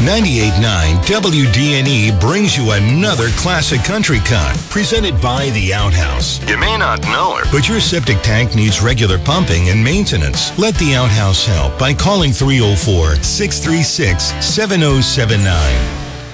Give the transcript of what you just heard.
98.9 WDNE brings you another classic country cut, presented by The Outhouse. You may not know her, but your septic tank needs regular pumping and maintenance. Let The Outhouse help by calling 304-636-7079.